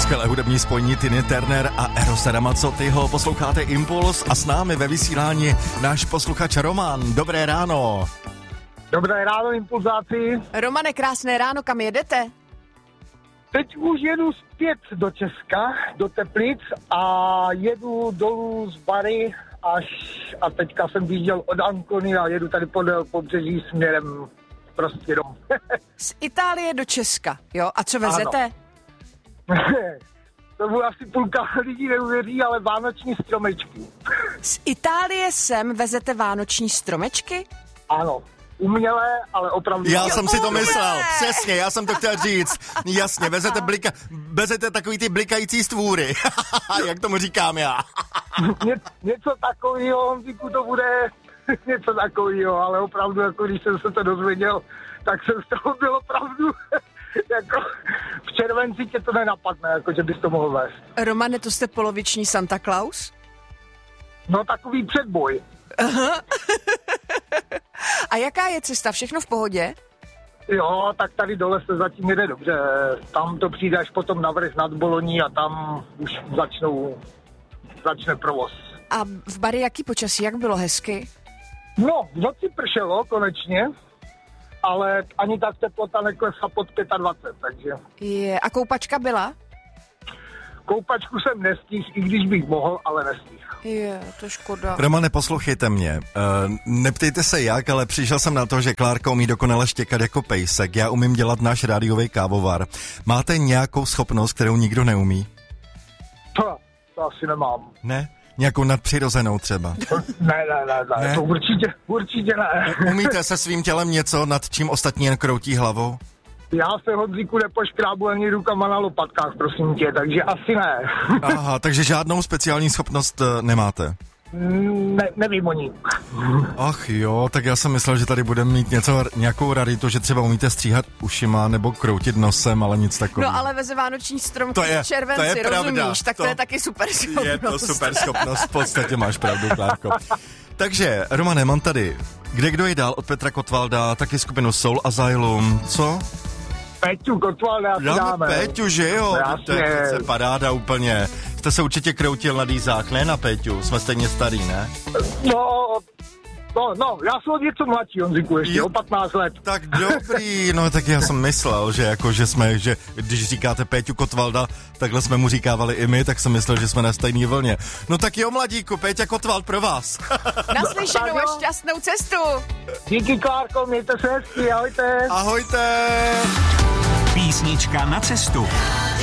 skvělé hudební spojení Tina Turner a Erose Ramazzotiho. Posloucháte Impuls a s námi ve vysílání náš posluchač Roman. Dobré ráno. Dobré ráno, impulzáci. Romane, krásné ráno, kam jedete? Teď už jedu zpět do Česka, do Teplic a jedu dolů z Bary a teďka jsem vyjížděl od Ancony a jedu tady podél pobřeží směrem prostě domů. Z Itálie do Česka, jo? A co vezete? To bude asi půlka lidí neuvěří, ale vánoční stromečky. Z Itálie sem vezete vánoční stromečky? Ano. Umělé, ale opravdu... Já jsem si to myslel, přesně, já jsem to chtěl říct. Jasně, vezete takový ty blikající stvůry, jak tomu říkám já. Něco takového, Honzíku, to bude něco takového, ale opravdu, jako když jsem se to dozvěděl, tak jsem z toho byl opravdu... jako v červenci tě to nenapadne, jako že bys to mohl vést. Romane, to jste poloviční Santa Claus? No, takový předboj. Aha. A jaká je cesta? Všechno v pohodě? Jo, tak tady dole se zatím jede dobře. Tam to přijde až potom na vrch nad Boloní a tam už začne provoz. A v Bari jaký počasí? Jak bylo hezky? No, v noci pršelo konečně, ale ani tak teplota neklesla pod 25, takže... A koupačka byla? Koupačku jsem nestihl, i když bych mohl, ale nestihl. To škoda. Romane, poslouchejte mě. Neptejte se jak, ale přišel jsem na to, že Klárka umí dokonale štěkat jako pejsek. Já umím dělat náš rádiový kávovar. Máte nějakou schopnost, kterou nikdo neumí? To asi nemám. Ne? Nějakou nadpřirozenou třeba? Ne, to určitě ne. Umíte se svým tělem něco, nad čím ostatní jen kroutí hlavou? Já se, Honzíku, nepoškrábu ani rukama na lopatkách, prosím tě, takže asi ne. Aha, takže žádnou speciální schopnost nemáte? Nevím o ní. Ach jo, tak já jsem myslel, že tady budeme mít nějakou raritu, že třeba umíte stříhat ušima nebo kroutit nosem, ale nic takového. No ale veze vánoční stromky v červenci, to je rozumíš? pravda, Tak to je taky super schopnost. Je to super schopnost, v podstatě máš pravdu, Klárko. Takže, Romane, mám tady Kdo je dál od Petra Kotwalda, taky skupinu Soul Asylum, co? Peťu Kotwalda dáme. Peťu, že jo? To je přece paráda úplně. Jste se určitě kroutil na dýzách, ne na Peťu? Jsme stejně starý, ne? No, já jsem něco mladší, Honziku, ještě o 15 let. Tak dobrý, no tak já jsem myslel, že když říkáte Péťu Kotwalda, takhle jsme mu říkávali i my, tak jsem myslel, že jsme na stejný vlně. No tak jo, mladíku, Péťa Kotwald pro vás. Naslyšenou a šťastnou cestu. Díky, Klárko, mějte se hezky, ahojte. Ahojte. Písnička na cestu.